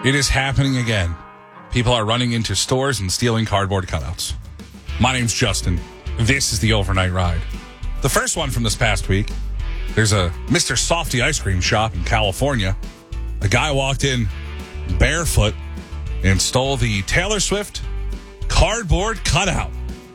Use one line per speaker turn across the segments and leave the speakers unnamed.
It is happening again. People are running into stores and stealing cardboard cutouts. My name's Justin. This is the Overnight Ride. The first one from this past week, there's a Mr. Softy ice cream shop in California. A guy walked in barefoot and stole the Taylor Swift cardboard cutout.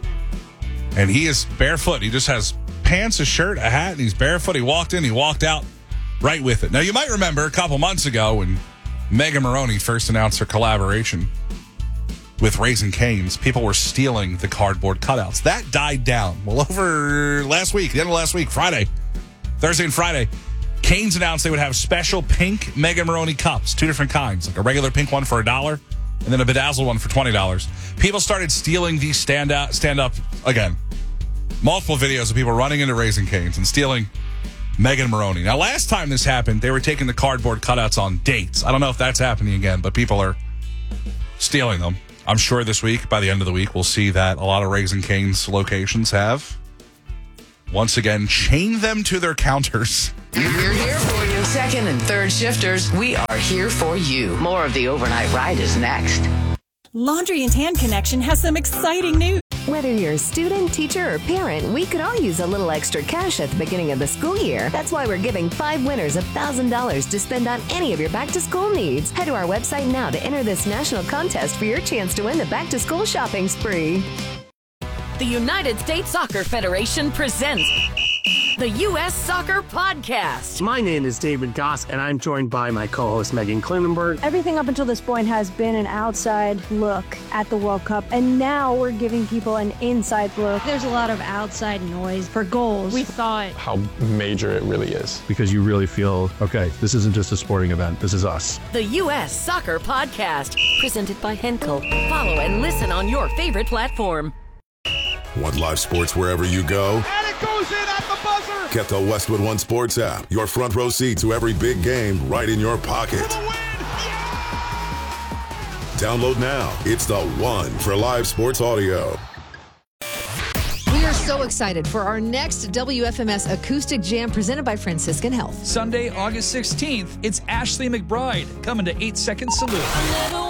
And he is barefoot. He just has pants, a shirt, a hat, and he's barefoot. He walked in, he walked out right with it. Now, you might remember a couple months ago when Megan Maroney first announced her collaboration with Raising Cane's, people were stealing the cardboard cutouts. That died down. Well, over last week, the end of last week, Friday, Thursday and Friday, Cane's announced they would have special pink Megan Maroney cups, two different kinds, like a regular pink one for $1 and then a bedazzled one for $20. People started stealing these stand up again. Multiple videos of people running into Raising Cane's and stealing Megan Maroney. Now, last time this happened, they were taking the cardboard cutouts on dates. I don't know if that's happening again, but people are stealing them. I'm sure this week, by the end of the week, we'll see that a lot of Raising Cane's locations have, once again, chained them to their counters.
We're here for you. Second and third shifters, we are here for you. More of the Overnight Ride is next.
Laundry and Tan Connection has some exciting news.
Whether you're a student, teacher, or parent, we could all use a little extra cash at the beginning of the school year. That's why we're giving 5 winners $1,000 to spend on any of your back-to-school needs. Head to our website now to enter this national contest for your chance to win the back-to-school shopping spree.
The United States Soccer Federation presents the U.S. Soccer Podcast.
My name is David Goss, and I'm joined by my co-host Megan Klinenberg.
Everything up until this point has been an outside look at the World Cup, and now we're giving people an inside look.
There's a lot of outside noise for goals. We thought
how major it really is.
Because you really feel, okay, this isn't just a sporting event, this is us.
The U.S. Soccer Podcast, presented by Henkel. Follow and listen on your favorite platform.
Want live sports wherever you go?
And it goes in at the buzzer!
Get the Westwood One Sports app. Your front row seat to every big game right in your pocket. Download now. It's the one for live sports audio.
We are so excited for our next WFMS Acoustic Jam presented by Franciscan Health.
Sunday, August 16th, it's Ashley McBride coming to 8 Second Salute.